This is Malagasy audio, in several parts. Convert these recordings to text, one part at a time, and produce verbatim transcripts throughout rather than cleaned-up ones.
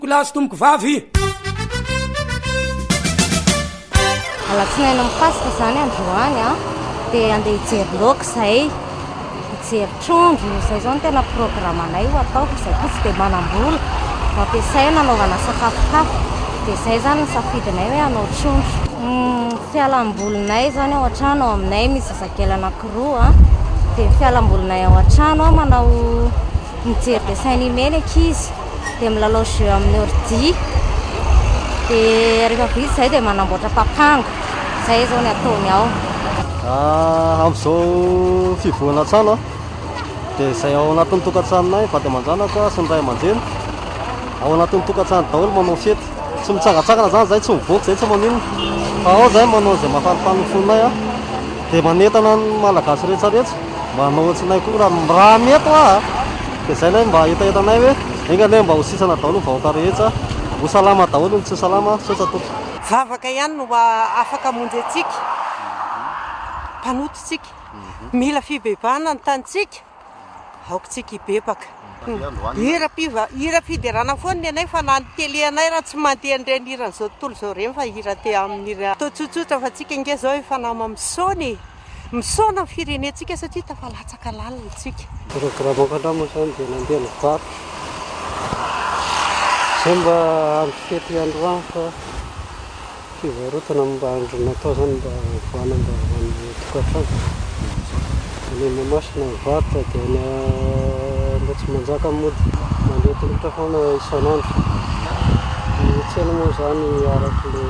Kolasy tomboko vavy alatsinaina mikasika zany androany a dia andeha hijery laoka zay hijery trondro zay zao no tena programanay ho ataoko zay koa tsy dia manam-bola mampiasay nanaovana sakafokafo dia zay zany nisafidinay hoe hanao trondro. Fialam-bolinay zany ao an-trano ao aminay misy zazakely anankiroa a dia fialam-bolinay ao an-trano a manao mijery dessin animé ny ankizy dia milalao jeu amin'ny ordi dia rehefa vita zay dia manamboatra papango zay zao ny ataony ao. Amin'izao fivohana trano dia izay ao anatin'ny tokantranonay vady aman-janaka sy ny ray aman-dreny ao anatin'ny tokantrano daholo manao fety tsy mitsangatsangana zany zay tsy mivoaka zay tsy maninona fa ao zay manao izay mahafanifany ny fonay a dia manentana ny malagasy rehetrarehetra mba hanao ohatsinay koa raha mety a dia zay lay mba etaetanay hoe enga lay mba ho sisana daholo ny vahoaka rehetra ho salama daholo ny tsy salama sotra toka vavaka ihany no afaka amonjy antsika mpanototsika mila fibebahana ny tanitsika aokontsika hibebaka hira fiderana foana anay fa na ny tele anay raha tsy mandeha nireny hiran'izao tontolo izao reny fa hira te amin'ny hira atao tsotsotra fa tsika nge zao efa nama misaony misaona ny firenentsika satria tafalatsaka lalina tsika programme zany dia nandeha ny vary zay mba amin'ny fety androany fa fivarotana mba andro natao zany mba voana mba amin'ny tokantrano any mamasina varotra dia ny mba tsy manjaka mody mandeha tongotra foana isan'andro ny tsena moa zany araky le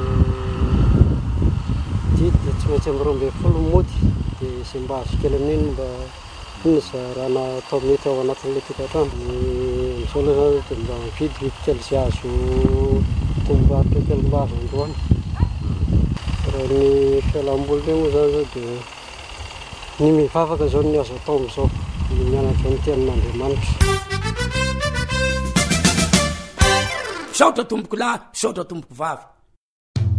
didy dia tsy maintsy amin'ny roa ambin'ny folo mody dia izay mba azo kely amin'iny mba iny za raha natao mety ao anatin'ilay tokantrano amin'izao aloha zany dia mba mividy bibikely izay azo tombovaritra kely mba azo androany raha ny fialam-boly moa zany zao dia ny mivavaka zao ny azo atao amin'izao ny mianatra ny tenin'Andriamanitra. Saotra tomboko lahy, saotra tomboko vavy.